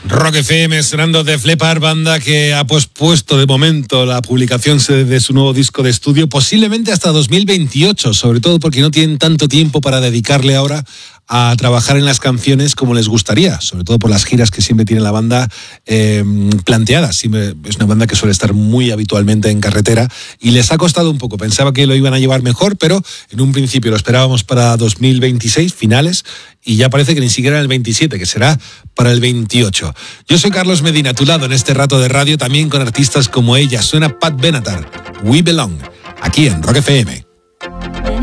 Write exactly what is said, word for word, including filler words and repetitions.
Rock F M sonando de Flepar, banda que ha pospuesto de momento la publicación de su nuevo disco de estudio, posiblemente hasta dos mil veintiocho, sobre todo porque no tienen tanto tiempo para dedicarle ahora a trabajar en las canciones como les gustaría, sobre todo por las giras que siempre tiene la banda eh, planteadas. Siempre es una banda que suele estar muy habitualmente en carretera y les ha costado un poco. Pensaba que lo iban a llevar mejor, pero en un principio lo esperábamos para dos mil veintiséis, finales, y ya parece que ni siquiera en el veintisiete, que será para el veintiocho. Yo soy Carlos Medina, a tu lado en este rato de radio, también con artistas como ella. Suena Pat Benatar, We Belong, aquí en Rock F M.